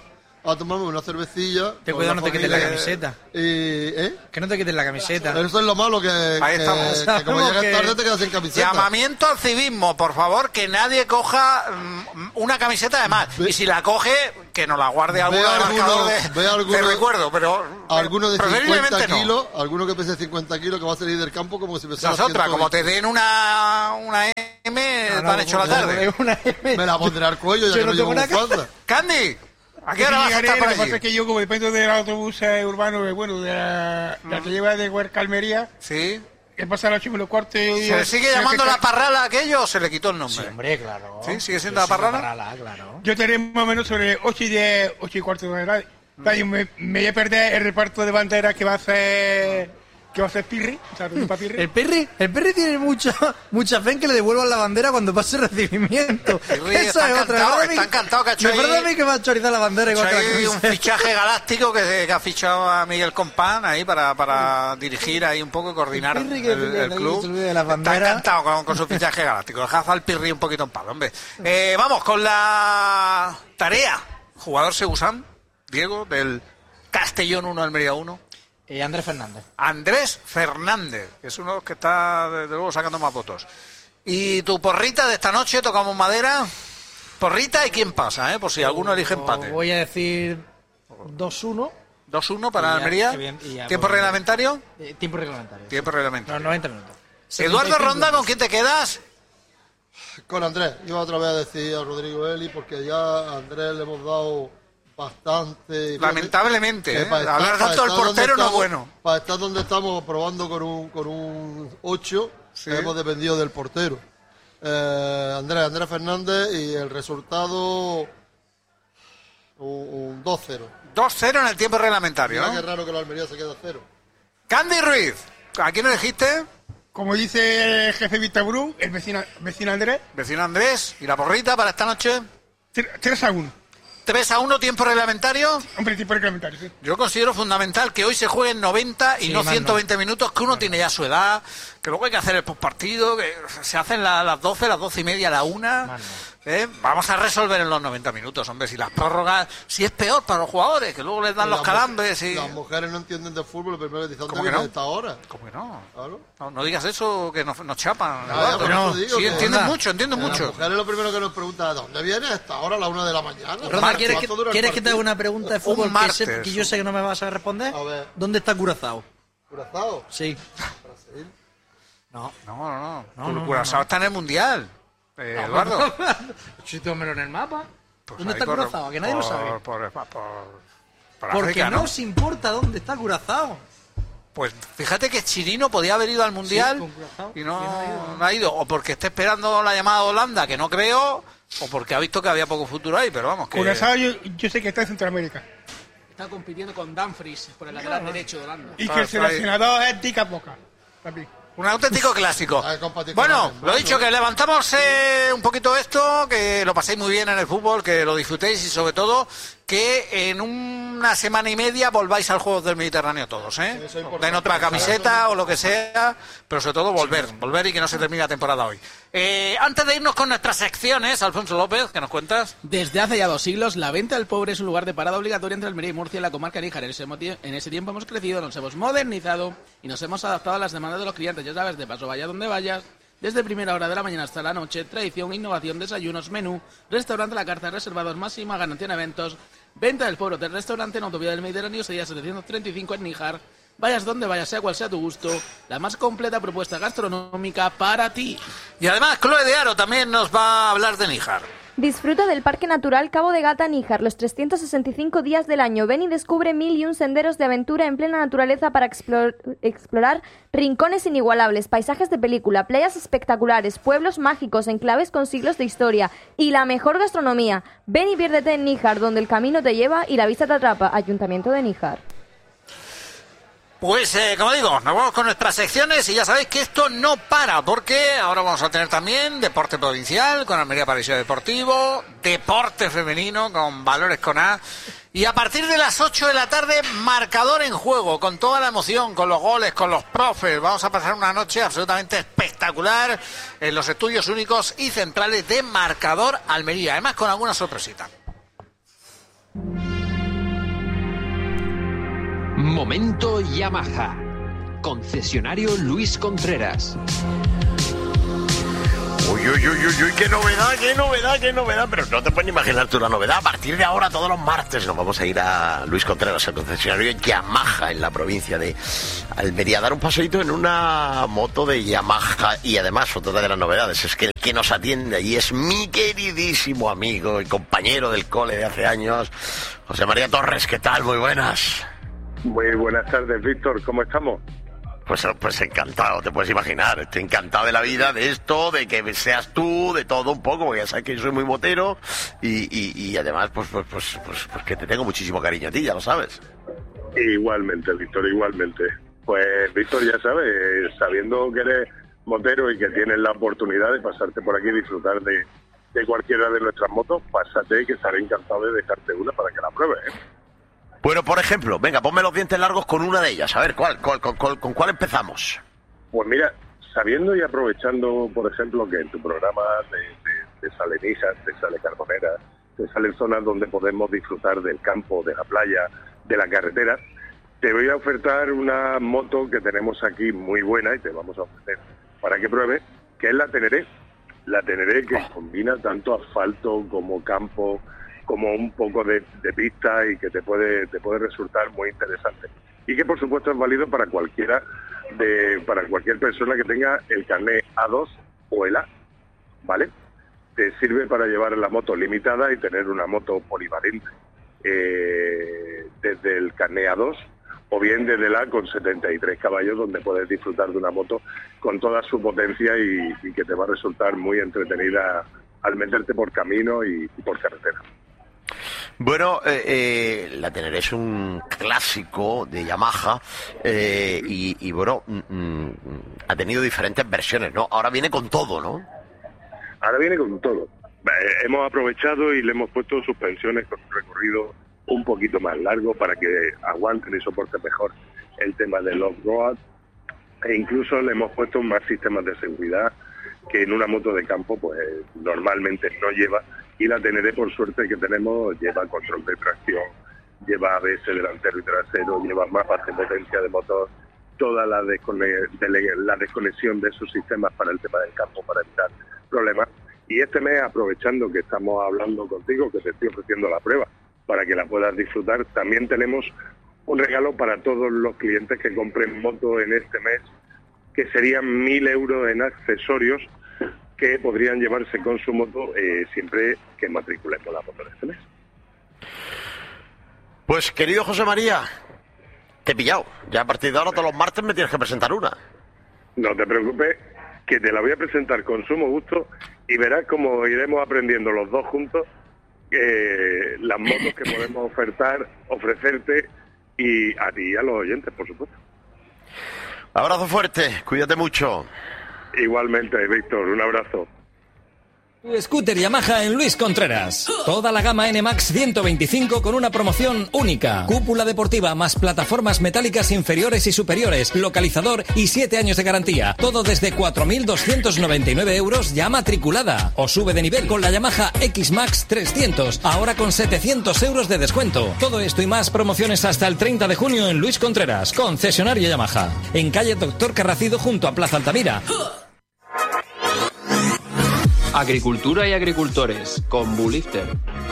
a tomarme una cervecilla. Ten cuidado, no te quites la camiseta. ¿Eh? Que no te quites la camiseta. Eso es lo malo, que como llegas tarde te quedas sin camiseta. Llamamiento al civismo, por favor, que nadie coja una camiseta de más. Y si la coge, que nos la guarde alguno de marcador de recuerdo, pero alguno de 50 no. kilos, alguno que pese 50 kilos que va a salir del campo como si pesara 120. Otra, como te den una M, te han hecho la tarde. Una M. Me la pondré al cuello, ya que no llevo bufanda. Candy, ¿a qué hora vas a estar por Lo que pasa allí? es que yo, como dependo del autobús urbano, bueno, de la que lleva de Huerca a Almería, Sí. he pasado a las 8:15. ¿Se le sigue llamando la parrala aquello o se le quitó el nombre? Sí, hombre, claro. ¿Sí? ¿Sigue siendo la parrala? Claro. Yo tenía más o menos sobre 8:10, 8:15 de la tarde. Me voy a perder el reparto de banderas que va a hacer Pirri, o sea, Pirri. El Perry tiene mucha fe en que le devuelvan la bandera cuando pase el recibimiento. Pirri Esa es otra. está encantado que ha hecho Me parece a mí que va a chorizar la bandera igual que la hay un camiseta. fichaje galáctico que ha fichado a Miguel Compán ahí para dirigir ahí un poco y coordinar El Pirri que el se club. olvide de las Está banderas. encantado con su fichaje galáctico. Dejad al Pirri un poquito en palo, hombre. Vamos con la tarea. Jugador Segusán, Diego, del Castellón 1, Almería 1. Andrés Fernández. Andrés Fernández, que es uno de los que está, desde luego, sacando más votos. ¿Y tu porrita de esta noche? ¿Tocamos madera? Porrita y quién pasa, por si alguno elige empate. Voy a decir 2-1. 2-1 para Y ya, Almería. qué bien, y ya, ¿Tiempo pues, reglamentario? Tiempo reglamentario. Tiempo reglamentario. No, 90 minutos. Eduardo 75 Ronda, ¿con minutos. quién te quedas? Con Andrés, iba otra vez a decir a Rodrigo Eli, porque ya a Andrés le hemos dado bastante. Lamentablemente, que para hablar estar tanto del donde portero no es estamos- bueno. Para estar donde estamos probando con un 8, Sí. hemos dependido del portero. Andrés Fernández, y el resultado un 2-0. 2-0 en el tiempo reglamentario, Mira ¿no? qué raro que la Almería se queda a 0. Candy Ruiz, ¿a quién elegiste? Como dice el jefe Vistabrú, el vecino Andrés, Vecino Andrés, ¿y la porrita para esta noche? 3-1. 3-1, tiempo reglamentario. Hombre, tipo reglamentario, sí. Yo considero fundamental que hoy se jueguen 90 y Sí, no más 120 minutos, que uno tiene ya su edad, que luego hay que hacer el postpartido, que se hacen las 12, las 12 y media, la 1. Más Vamos a resolver en los 90 minutos, hombre. Si las prórrogas, si es peor para los jugadores, que luego les dan los calambres y... Las mujeres no entienden de fútbol, pero primero dicen, ¿dónde ¿Cómo que viene no? esta hora? ¿Cómo que no? Claro. No digas eso, que nos chapan. Ya, Eduardo. por eso digo Sí, que- entienden Anda. mucho, entienden Las mucho. mujeres lo primero que nos preguntan es, ¿dónde viene a esta hora, a la 1 de la mañana? Ronda, ¿quieres ¿Cuánto dura el que te haga partido? una pregunta de fútbol que, martes. que yo sé que no me vas a responder? A ver. ¿Dónde está Curazao? ¿Curazao? Sí. Brasil. No. No, Curazao está en el Mundial. Eduardo. Chítomelo en el mapa. Pues ¿Dónde ahí está por- Curazao? Que nadie lo sabe. por Porque África, no os importa dónde está Curazao. Pues fíjate que Chirino podía haber ido al Mundial Sí, con Curazao. y ¿Quién no ha ido? no ha ido. O porque está esperando la llamada de Holanda, que no creo, o porque ha visto que había poco futuro ahí, pero vamos, que... Curazao yo sé que está en Centroamérica. Está compitiendo con Dumfries por el lateral derecho de Holanda. Y que el seleccionador es Dica Boca. También. Un auténtico clásico. Hay que compartir con Bueno, los demás, lo dicho, ¿no? que levantamos un poquito esto, que lo paséis muy bien en el fútbol, que lo disfrutéis y sobre todo que en una semana y media volváis al Juegos del Mediterráneo todos, ¿eh? Eso es importante. Den otra camiseta o lo que sea, pero sobre todo volver y que no se termine la temporada hoy. Antes de irnos con nuestras secciones, Alfonso López, ¿qué nos cuentas? Desde hace ya 2 siglos, la venta del pobre es un lugar de parada obligatoria entre Almería y Murcia, en la comarca de Níjar. En ese tiempo hemos crecido, nos hemos modernizado y nos hemos adaptado a las demandas de los clientes. Ya sabes, de paso vaya donde vayas, desde primera hora de la mañana hasta la noche, tradición, innovación, desayunos, menú, restaurante a la carta, reservados, máxima ganancia en eventos, venta del pobre hotel, restaurante en Autovía del Mediterráneo, sería 735 en Níjar. Vayas donde vayas, sea cual sea tu gusto, la más completa propuesta gastronómica para ti. Y además, Chloe de Aro también nos va a hablar de Níjar. Disfruta del Parque Natural Cabo de Gata Níjar los 365 días del año. Ven y descubre 1001 senderos de aventura en plena naturaleza para explorar rincones inigualables, paisajes de película, playas espectaculares, pueblos mágicos, enclaves con siglos de historia y la mejor gastronomía. Ven y piérdete en Níjar, donde el camino te lleva y la vista te atrapa. Ayuntamiento de Níjar. Pues, como digo, nos vamos con nuestras secciones y ya sabéis que esto no para, porque ahora vamos a tener también deporte provincial con Almería Paraíso Deportivo, deporte femenino con Valores con A, y a partir de las 8 de la tarde, marcador en juego, con toda la emoción, con los goles, con los profes. Vamos a pasar una noche absolutamente espectacular en los estudios únicos y centrales de Marcador Almería, además con alguna sorpresita. Momento Yamaha. Concesionario Luis Contreras. Uy, qué novedad, pero no te puedes ni imaginar tú la novedad. A partir de ahora, todos los martes, nos vamos a ir a Luis Contreras, el concesionario Yamaha en la provincia de Almería, a dar un paseíto en una moto de Yamaha. Y además, otra de las novedades es que el que nos atiende allí es mi queridísimo amigo y compañero del cole de hace años, José María Torres. ¿Qué tal? Muy buenas. Muy buenas tardes, Víctor. ¿Cómo estamos? Pues encantado, te puedes imaginar. Estoy encantado de la vida, de esto, de que seas tú, de todo un poco, porque ya sabes que yo soy muy motero y además pues que te tengo muchísimo cariño a ti, ya lo sabes. Igualmente, Víctor, igualmente. Pues, Víctor, ya sabes, sabiendo que eres motero y que tienes la oportunidad de pasarte por aquí y disfrutar de cualquiera de nuestras motos, pásate, que estaré encantado de dejarte una para que la pruebes, ¿eh? Bueno, por ejemplo, venga, ponme los dientes largos con una de ellas. A ver, ¿con cuál empezamos? Pues mira, sabiendo y aprovechando, por ejemplo, que en tu programa te sale Nissan, te sale Carbonera, te salen zonas donde podemos disfrutar del campo, de la playa, de la carretera, te voy a ofertar una moto que tenemos aquí muy buena y te vamos a ofrecer para que pruebes, que es la Teneré. La Teneré que combina tanto asfalto como campo, como un poco de pista y que te puede resultar muy interesante. Y que por supuesto es válido para cualquier persona que tenga el carnet A2 o el A, ¿vale? Te sirve para llevar la moto limitada y tener una moto polivalente desde el carnet A2 o bien desde el A con 73 caballos, donde puedes disfrutar de una moto con toda su potencia y que te va a resultar muy entretenida al meterte por camino y por carretera. Bueno, la Teneré es un clásico de Yamaha y bueno, ha tenido diferentes versiones, ¿no? Ahora viene con todo, ¿no? Ahora viene con todo. Hemos aprovechado y le hemos puesto suspensiones con un recorrido un poquito más largo para que aguanten y soporten mejor el tema del off-road, e incluso le hemos puesto más sistemas de seguridad que en una moto de campo pues normalmente no lleva. Y la Teneré, por suerte que tenemos, lleva control de tracción, lleva ABS delantero y trasero, lleva mapas de potencia de motor, toda la desconexión de esos sistemas para el tema del campo, para evitar problemas. Y este mes, aprovechando que estamos hablando contigo, que te estoy ofreciendo la prueba para que la puedas disfrutar, también tenemos un regalo para todos los clientes que compren moto en este mes, que serían 1.000 euros en accesorios que podrían llevarse con su moto siempre que matriculemos la moto de este mes. Pues, querido José María, te he pillado. Ya a partir de ahora, todos los martes me tienes que presentar una. No te preocupes, que te la voy a presentar con sumo gusto y verás cómo iremos aprendiendo los dos juntos las motos que podemos ofrecerte y a ti y a los oyentes, por supuesto. Abrazo fuerte, cuídate mucho. Igualmente, Víctor, un abrazo. Tu scooter Yamaha en Luis Contreras. Toda la gama NMAX 125 con una promoción única. Cúpula deportiva más plataformas metálicas inferiores y superiores, localizador y 7 años de garantía. Todo desde 4.299 euros ya matriculada. O sube de nivel con la Yamaha X-Max 300, ahora con 700 euros de descuento. Todo esto y más promociones hasta el 30 de junio en Luis Contreras, concesionario Yamaha. En calle Doctor Carracido junto a Plaza Altamira. Agricultura y agricultores con Bulifter.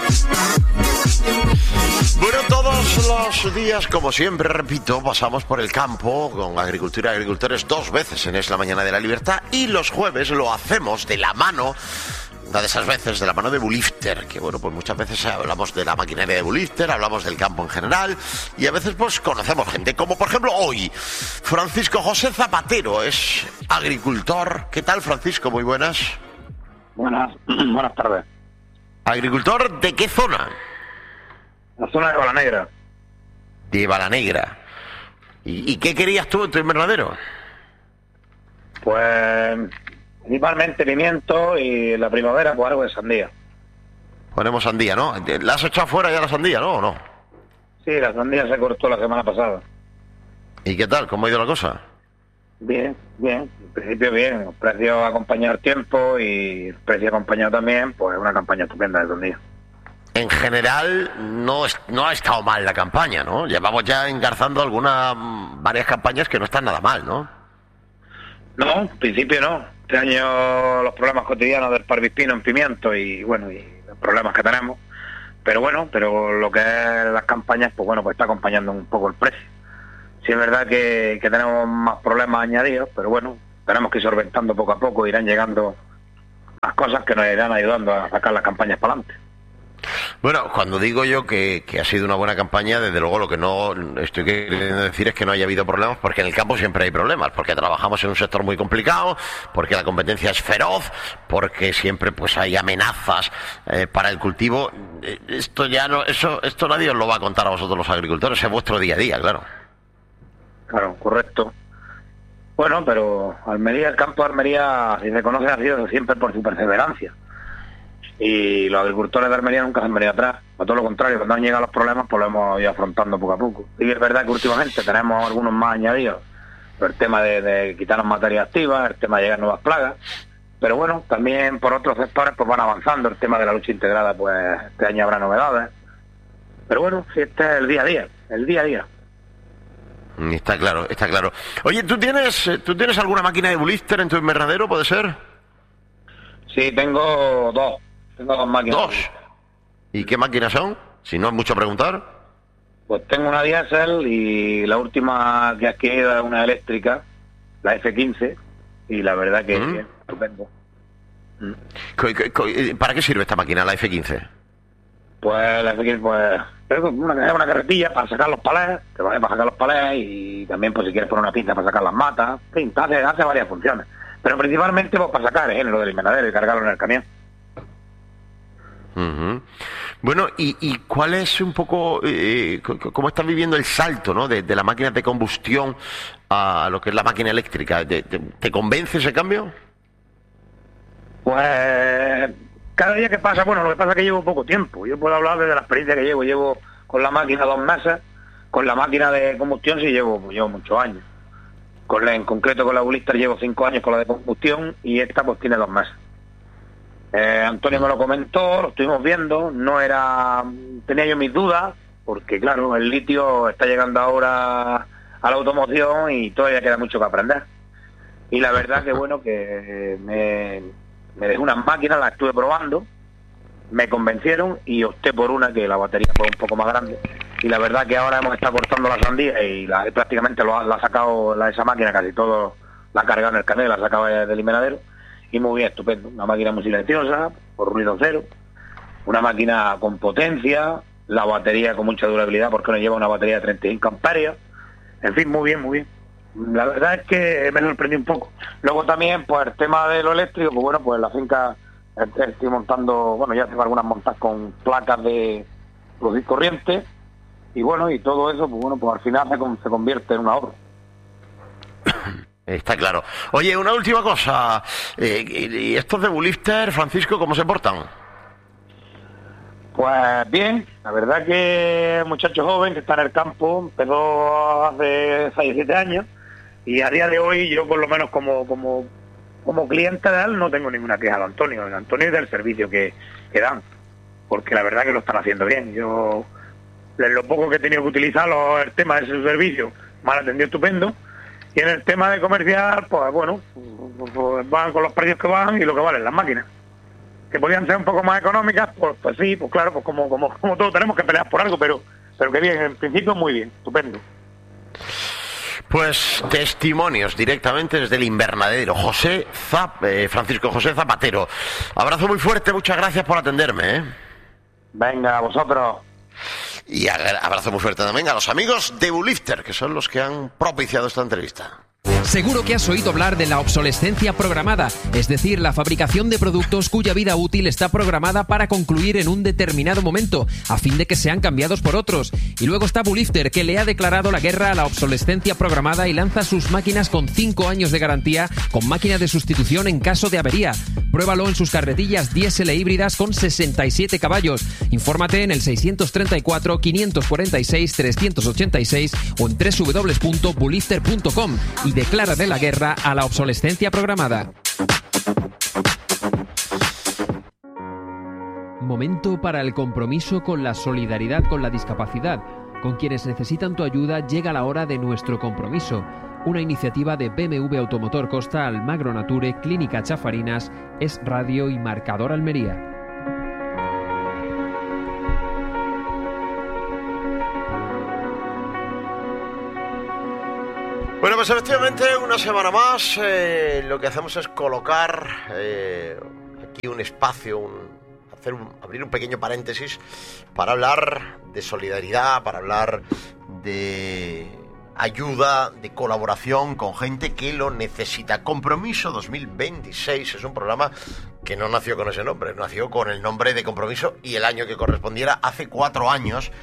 Bueno, todos los días, como siempre, repito, pasamos por el campo con Agricultura y Agricultores 2 veces en Es la Mañana de la Libertad, y los jueves lo hacemos de la mano, una de esas veces de la mano de Bulifter, que bueno, pues muchas veces hablamos de la maquinaria de Bulifter, hablamos del campo en general, y a veces pues conocemos gente, como por ejemplo hoy, Francisco José Zapatero, es agricultor. ¿Qué tal, Francisco? Muy buenas. Buenas tardes. ¿Agricultor de qué zona? La zona de Balanegra. De Balanegra. ¿Y qué querías tú en tu invernadero? Pues principalmente pimiento y la primavera pues algo de sandía. Ponemos sandía, ¿no? ¿La has echado fuera ya la sandía, no? ¿O no? Sí, la sandía se cortó la semana pasada. ¿Y qué tal? ¿Cómo ha ido la cosa? Bien. En principio bien. El precio acompañado el tiempo y el precio acompañado también, pues una campaña estupenda de sandía. en general no ha estado mal la campaña, ¿no? Llevamos ya engarzando varias campañas que no están nada mal, ¿no? No, en principio no. Este año los problemas cotidianos del parvispino en pimiento y los problemas que tenemos. Pero lo que es las campañas, pues está acompañando un poco el precio. Sí es verdad que tenemos más problemas añadidos, pero tenemos que ir solventando poco a poco, irán llegando las cosas que nos irán ayudando a sacar las campañas para adelante. Bueno, cuando digo yo que ha sido una buena campaña, desde luego lo que no estoy queriendo decir es que no haya habido problemas, porque en el campo siempre hay problemas, porque trabajamos en un sector muy complicado, porque la competencia es feroz, porque siempre pues hay amenazas para el cultivo. Esto nadie os lo va a contar a vosotros los agricultores, es vuestro día a día, claro. Claro, correcto. Bueno, pero Almería, el campo de Almería, si se conoce, ha sido siempre por su perseverancia. Y los agricultores de Almería nunca se han venido atrás. A todo lo contrario, cuando han llegado los problemas, pues lo hemos ido afrontando poco a poco. Y es verdad que últimamente tenemos algunos más añadidos. El tema de quitarnos materias activas, el tema de llegar nuevas plagas. Pero también por otros sectores pues van avanzando. El tema de la lucha integrada, pues este año habrá novedades. Pero sí, este es el día a día. Está claro. Oye, ¿tú tienes alguna máquina de Bulifter en tu invernadero, puede ser? Sí, tengo dos máquinas. ¿Dos? ¿Y qué máquinas son? Si no es mucho preguntar. Pues tengo una diésel y la última que he adquirido es una eléctrica, la F15, y la verdad que es estupendo. ¿Para qué sirve esta máquina, la F15? Pues la F15 es una carretilla para sacar los palés, que vale para sacar los palés, y también pues si quieres poner una pinza para sacar las matas, en fin, hace varias funciones. Pero principalmente pues para sacar el género del invernadero y cargarlo en el camión. Uh-huh. Bueno, ¿y cuál es un poco, cómo estás viviendo el salto, ¿no? de la máquina de combustión a lo que es la máquina eléctrica? ¿Te convence ese cambio? Pues cada día que pasa, lo que pasa es que llevo poco tiempo. Yo puedo hablar desde la experiencia que llevo con la máquina 2 meses, con la máquina de combustión sí llevo muchos años. En concreto con la Bulifter llevo 5 años con la de combustión y esta pues tiene 2 meses. Antonio me lo comentó, lo estuvimos viendo, tenía yo mis dudas, porque claro, el litio está llegando ahora a la automoción y todavía queda mucho que aprender. Y la verdad que que me dejó unas máquinas, las estuve probando, me convencieron y opté por una que la batería fue un poco más grande. Y la verdad que ahora hemos estado cortando la sandía y prácticamente la ha sacado esa máquina, casi todo la ha cargado en el canal, la ha sacado del invernadero. Y muy bien, estupendo. Una máquina muy silenciosa, por ruido cero. Una máquina con potencia, la batería con mucha durabilidad porque nos lleva una batería de 35 amperios. En fin, muy bien. La verdad es que me sorprendió un poco. Luego también, pues el tema de lo eléctrico, pues la finca estoy montando, ya tengo algunas montadas con placas de producir corriente. Y y todo eso, pues al final se convierte en un ahorro. Está claro. Oye, una última cosa. ¿Y estos de Bulifter, Francisco, cómo se portan? Pues bien, la verdad que el muchacho joven que está en el campo empezó hace 6 o 7 años y a día de hoy yo por lo menos como cliente de él no tengo ninguna queja de Antonio. El Antonio es del servicio que dan, porque la verdad que lo están haciendo bien. Yo, en lo poco que he tenido que utilizarlo, el tema de su servicio, me han atendido estupendo. Y en el tema de comercial, pues van con los precios que van y lo que valen las máquinas. Que podían ser un poco más económicas, pues sí, pues claro, pues como todos tenemos que pelear por algo, pero que bien, en principio muy bien, estupendo. Pues testimonios directamente desde el invernadero. Francisco José Zapatero. Abrazo muy fuerte, muchas gracias por atenderme. Venga, a vosotros. Y abrazo muy fuerte también a los amigos de Bulifter, que son los que han propiciado esta entrevista. Seguro que has oído hablar de la obsolescencia programada, es decir, la fabricación de productos cuya vida útil está programada para concluir en un determinado momento, a fin de que sean cambiados por otros. Y luego está Bulifter, que le ha declarado la guerra a la obsolescencia programada y lanza sus máquinas con 5 años de garantía, con máquina de sustitución en caso de avería. Pruébalo en sus carretillas diésel e híbridas con 67 caballos. Infórmate en el 634 546 386 o en www.bulifter.com y declárale la guerra a la obsolescencia programada. momento para el compromiso con la solidaridad con la discapacidad. Con quienes necesitan tu ayuda llega la hora de nuestro compromiso. Una iniciativa de BMW Automotor Costa, Almagro Nature, Clínica Chafarinas, Es Radio y Marcador Almería. Bueno, pues efectivamente, una semana más lo que hacemos es colocar aquí un espacio, abrir un pequeño paréntesis para hablar de solidaridad, para hablar de ayuda, de colaboración con gente que lo necesita. Compromiso 2026 es un programa que no nació con ese nombre, nació con el nombre de Compromiso y el año que correspondiera hace 4 años.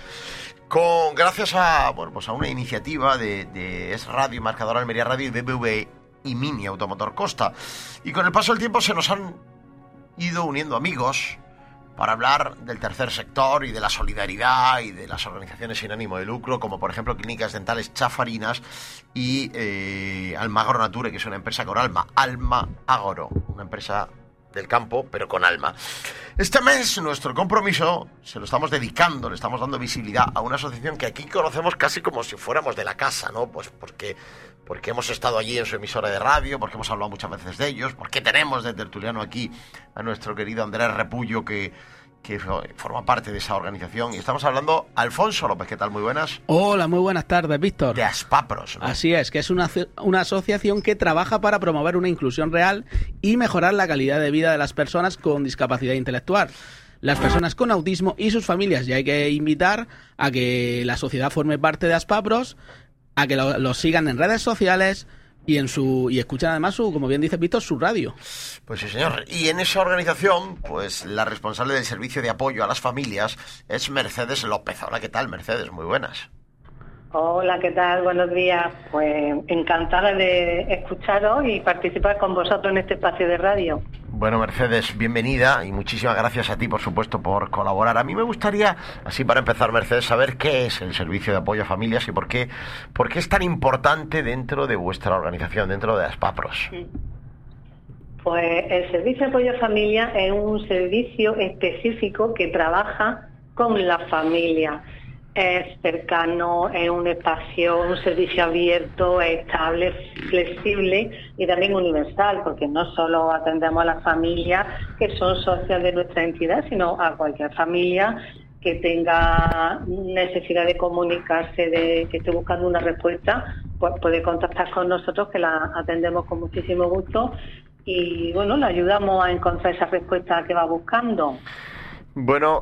Gracias a una iniciativa de Es Radio, Marcador Almería Radio y BMW y Mini Automotor Costa. Y con el paso del tiempo se nos han ido uniendo amigos para hablar del tercer sector y de la solidaridad y de las organizaciones sin ánimo de lucro, como por ejemplo Clínicas Dentales Chafarinas y Almagro Nature, que es una empresa con alma, Alma Agro, una empresa del campo, pero con alma. Este mes nuestro compromiso se lo estamos dedicando, le estamos dando visibilidad a una asociación que aquí conocemos casi como si fuéramos de la casa, ¿no? Pues porque hemos estado allí en su emisora de radio, porque hemos hablado muchas veces de ellos, porque tenemos de tertuliano aquí a nuestro querido Andrés Repullo, que forma parte de esa organización. Y estamos hablando, Alfonso López, ¿qué tal? Muy buenas. Hola, muy buenas tardes, Víctor. De Aspapros, ¿no? Así es, que es una asociación que trabaja para promover una inclusión real y mejorar la calidad de vida de las personas con discapacidad intelectual, las personas con autismo y sus familias. Y hay que invitar a que la sociedad forme parte de Aspapros, a que los sigan en redes sociales y escuchan además como bien dice Víctor, su radio. Pues sí, señor. Y en esa organización, pues la responsable del servicio de apoyo a las familias es Mercedes López. Hola, ¿qué tal, Mercedes? Muy buenas. Hola, ¿qué tal? Buenos días. Pues encantada de escucharos y participar con vosotros en este espacio de radio. Bueno, Mercedes, bienvenida y muchísimas gracias a ti, por supuesto, por colaborar. A mí me gustaría, así para empezar, Mercedes, saber qué es el servicio de apoyo a familias y por qué es tan importante dentro de vuestra organización, dentro de Aspapros. Pues el servicio de apoyo a familias es un servicio específico que trabaja con la familia. Es cercano, es un espacio, un servicio abierto, estable, flexible y también universal, porque no solo atendemos a las familias que son socias de nuestra entidad, sino a cualquier familia que tenga necesidad de comunicarse, que esté buscando una respuesta, pues puede contactar con nosotros, que la atendemos con muchísimo gusto y bueno, le ayudamos a encontrar esa respuesta que va buscando. Bueno,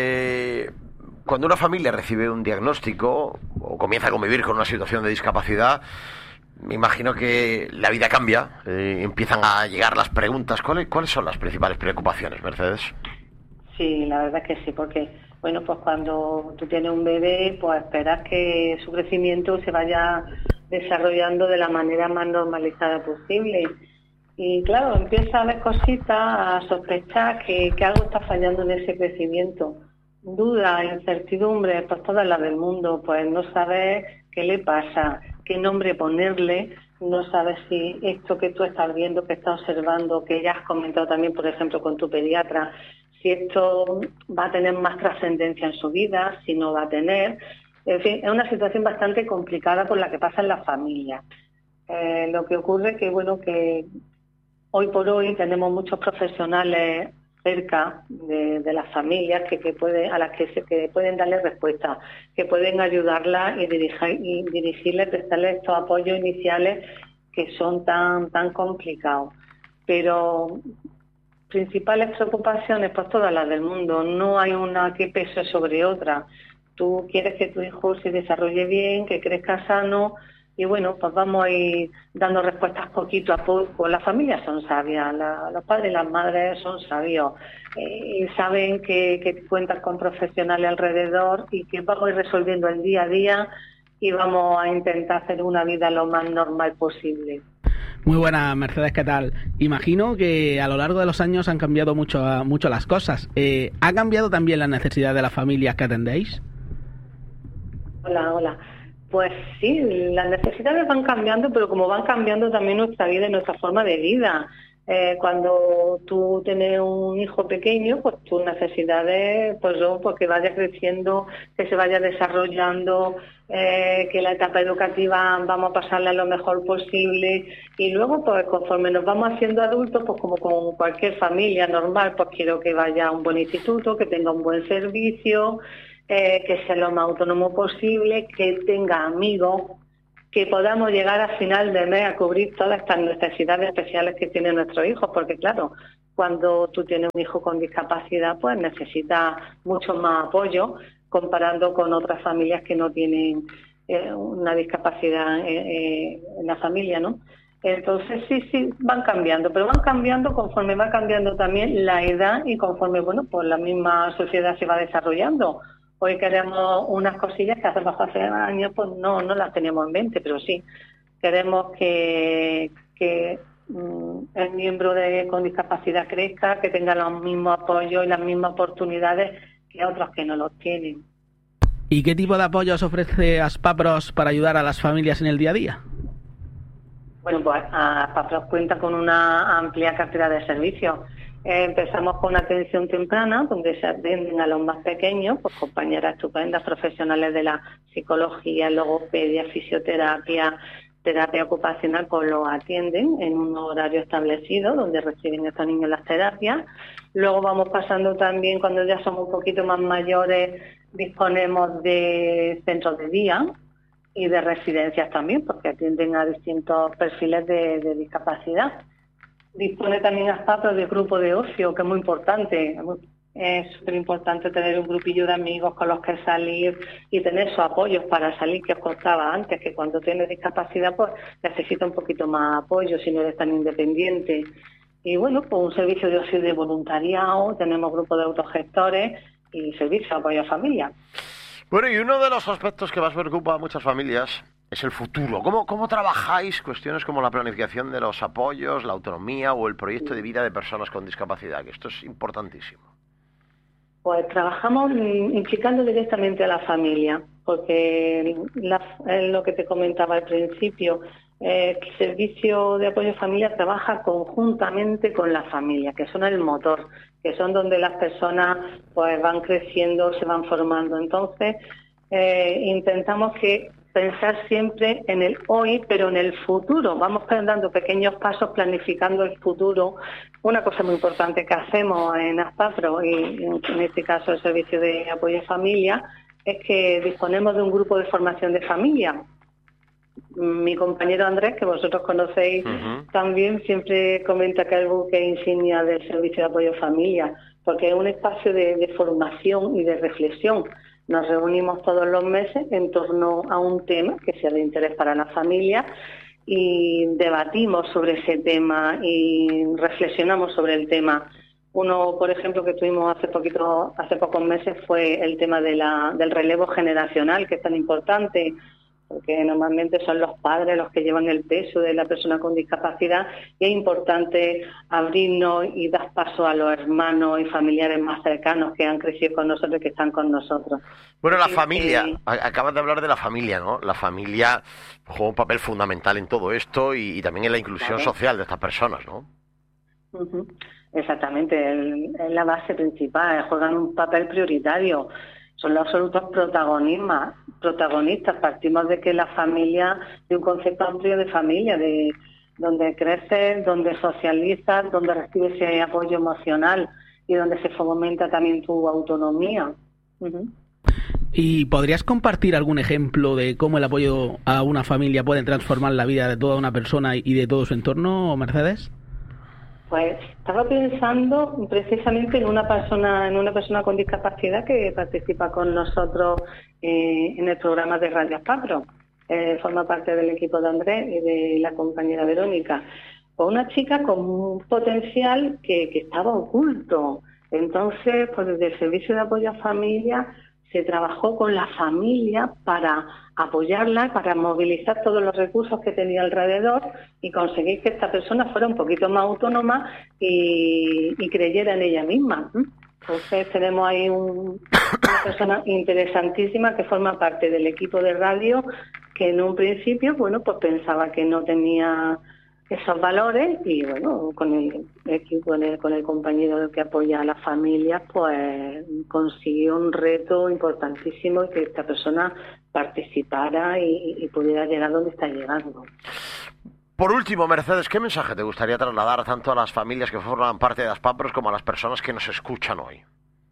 cuando una familia recibe un diagnóstico o comienza a convivir con una situación de discapacidad, me imagino que la vida cambia, empiezan a llegar las preguntas. ¿Cuáles son las principales preocupaciones, Mercedes? Sí, la verdad es que sí, porque bueno, pues cuando tú tienes un bebé, pues esperas que su crecimiento se vaya desarrollando de la manera más normalizada posible. Y claro, empieza a ver cositas, a sospechar que algo está fallando en ese crecimiento. Duda, incertidumbre, pues todas las del mundo, pues no sabes qué le pasa, qué nombre ponerle, no sabes si esto que tú estás viendo, que estás observando, que ya has comentado también, por ejemplo, con tu pediatra, si esto va a tener más trascendencia en su vida, si no va a tener. En fin, es una situación bastante complicada por la que pasan las familias. Lo que ocurre que, bueno, que hoy por hoy tenemos muchos profesionales cerca de las familias que pueden darle respuesta, que pueden ayudarlas y dirigirles, prestarles estos apoyos iniciales que son tan complicados. Pero principales preocupaciones, pues todas las del mundo, no hay una que pese sobre otra. Tú quieres que tu hijo se desarrolle bien, que crezca sano, y bueno, pues vamos a ir dando respuestas poquito a poco. Las familias son sabias, los padres y las madres son sabios y saben que cuentan con profesionales alrededor y que vamos a ir resolviendo el día a día y vamos a intentar hacer una vida lo más normal posible. Muy buenas, Mercedes, ¿qué tal? Imagino que a lo largo de los años han cambiado mucho las cosas. ¿Ha cambiado también la necesidad de las familias que atendéis? Hola. Pues sí, las necesidades van cambiando, pero como van cambiando también nuestra vida y nuestra forma de vida. Cuando tú tienes un hijo pequeño, pues tus necesidades, pues que vaya creciendo, que se vaya desarrollando, que la etapa educativa vamos a pasarla lo mejor posible, y luego pues conforme nos vamos haciendo adultos, pues como con cualquier familia normal, pues quiero que vaya a un buen instituto, que tenga un buen servicio, que sea lo más autónomo posible, que tenga amigos, que podamos llegar a final de mes a cubrir todas estas necesidades especiales que tienen nuestros hijos, porque claro, cuando tú tienes un hijo con discapacidad, pues necesitas mucho más apoyo comparando con otras familias que no tienen una discapacidad en la familia, ¿no? Entonces sí, van cambiando, pero van cambiando conforme va cambiando también la edad y conforme, pues la misma sociedad se va desarrollando. Hoy queremos unas cosillas que hace años pues no las teníamos en mente, pero sí queremos que el miembro con discapacidad crezca, que tenga los mismos apoyos y las mismas oportunidades que otros que no los tienen. ¿Y qué tipo de apoyos ofrece Aspapros para ayudar a las familias en el día a día? Bueno, pues Aspapros cuenta con una amplia cartera de servicios. Empezamos con atención temprana, donde se atienden a los más pequeños, pues compañeras estupendas, profesionales de la psicología, logopedia, fisioterapia, terapia ocupacional, pues los atienden en un horario establecido, donde reciben estos niños las terapias. Luego vamos pasando también, cuando ya somos un poquito más mayores, disponemos de centros de día y de residencias también, porque atienden a distintos perfiles de discapacidad. Dispone también Aspapros de grupo de ocio, que es muy importante. Es súper importante tener un grupillo de amigos con los que salir y tener esos apoyos para salir, que os contaba antes, que cuando tienes discapacidad pues necesita un poquito más apoyo si no eres tan independiente. Y bueno, pues un servicio de ocio y de voluntariado, tenemos grupos de autogestores y servicio de apoyo a familia. Bueno, y uno de los aspectos que más preocupa a muchas familias es el futuro. ¿Cómo trabajáis cuestiones como la planificación de los apoyos, la autonomía o el proyecto de vida de personas con discapacidad? Que esto es importantísimo. Pues trabajamos implicando directamente a la familia, porque lo que te comentaba al principio, el servicio de apoyo a familia trabaja conjuntamente con la familia, que son el motor, que son donde las personas pues van creciendo, se van formando. Entonces, intentamos pensar siempre en el hoy, pero en el futuro. Vamos dando pequeños pasos, planificando el futuro. Una cosa muy importante que hacemos en Aspapros, y en este caso el Servicio de Apoyo a Familia, es que disponemos de un grupo de formación de familia. Mi compañero Andrés, que vosotros conocéis, también siempre comenta que es el buque insignia del Servicio de Apoyo a Familia, porque es un espacio de formación y de reflexión. Nos reunimos todos los meses en torno a un tema que sea de interés para la familia y debatimos sobre ese tema y reflexionamos sobre el tema. Uno, por ejemplo, que tuvimos hace pocos meses fue el tema del relevo generacional, que es tan importante, porque normalmente son los padres los que llevan el peso de la persona con discapacidad, y es importante abrirnos y dar paso a los hermanos y familiares más cercanos que han crecido con nosotros y que están con nosotros. Bueno, la familia, acabas de hablar de la familia, ¿no? La familia juega un papel fundamental en todo esto y también en la inclusión social de estas personas, ¿no? Exactamente, es la base principal, juegan un papel prioritario. Son los absolutos protagonistas. Partimos de que la familia, de un concepto amplio de familia, de donde creces, donde socializas, donde recibes ese apoyo emocional y donde se fomenta también tu autonomía. ¿Y podrías compartir algún ejemplo de cómo el apoyo a una familia puede transformar la vida de toda una persona y de todo su entorno, Mercedes? Pues estaba pensando precisamente en una persona con discapacidad que participa con nosotros en el programa de Radio Aspapros. Forma parte del equipo de Andrés y de la compañera Verónica. Pues una chica con un potencial que estaba oculto. Entonces, pues desde el Servicio de Apoyo a Familia se trabajó con la familia para apoyarla, para movilizar todos los recursos que tenía alrededor y conseguir que esta persona fuera un poquito más autónoma y creyera en ella misma. Entonces tenemos ahí una persona interesantísima que forma parte del equipo de radio, que en un principio, pues pensaba que no tenía esos valores y bueno, con el compañero que apoya a las familias, pues consiguió un reto importantísimo y que esta persona participara y pudiera llegar donde está llegando. Por último, Mercedes, ¿qué mensaje te gustaría trasladar tanto a las familias que forman parte de Aspapros como a las personas que nos escuchan hoy?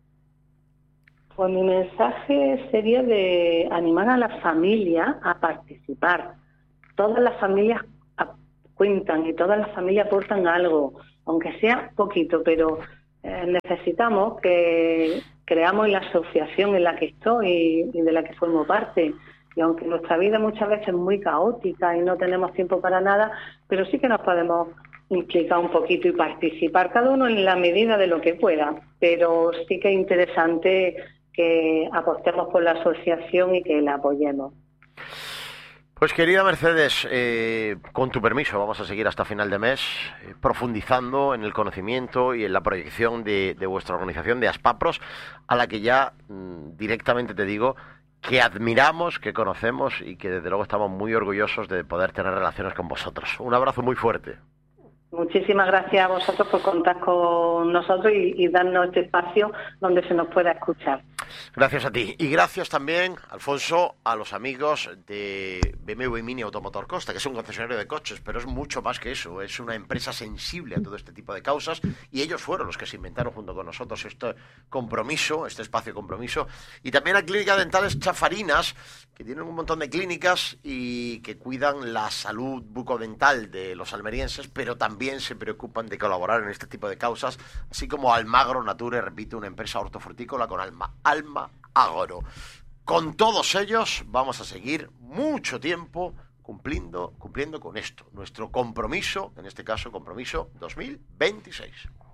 Pues mi mensaje sería de animar a la familia a participar. Todas las familias cuentan y todas las familias aportan algo, aunque sea poquito, pero necesitamos que creamos en la asociación en la que estoy y de la que formo parte. Y aunque nuestra vida muchas veces es muy caótica y no tenemos tiempo para nada, pero sí que nos podemos implicar un poquito y participar, cada uno en la medida de lo que pueda. Pero sí que es interesante que apostemos por la asociación y que la apoyemos. Pues querida Mercedes, con tu permiso vamos a seguir hasta final de mes profundizando en el conocimiento y en la proyección de vuestra organización de Aspapros, a la que ya directamente te digo que admiramos, que conocemos y que desde luego estamos muy orgullosos de poder tener relaciones con vosotros. Un abrazo muy fuerte. Muchísimas gracias a vosotros por contar con nosotros y darnos este espacio donde se nos pueda escuchar. Gracias a ti. Y gracias también, Alfonso, a los amigos de BMW Mini Automotor Costa, que es un concesionario de coches, pero es mucho más que eso. Es una empresa sensible a todo este tipo de causas y ellos fueron los que se inventaron junto con nosotros este compromiso, este espacio de compromiso. Y también a Clínica Dentales Chafarinas, que tienen un montón de clínicas y que cuidan la salud bucodental de los almerienses, pero también se preocupan de colaborar en este tipo de causas, así como Almagro Nature, repito, una empresa hortofrutícola con Alma Agro. Con todos ellos vamos a seguir mucho tiempo cumpliendo con esto, nuestro compromiso, en este caso compromiso 2026.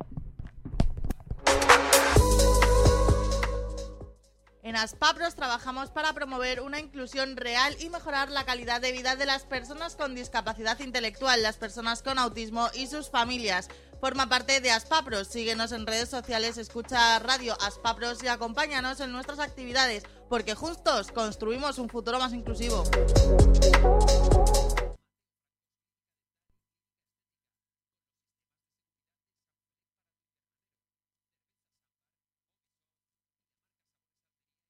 En Aspapros trabajamos para promover una inclusión real y mejorar la calidad de vida de las personas con discapacidad intelectual, las personas con autismo y sus familias. Forma parte de Aspapros, síguenos en redes sociales, escucha Radio Aspapros y acompáñanos en nuestras actividades, porque juntos construimos un futuro más inclusivo.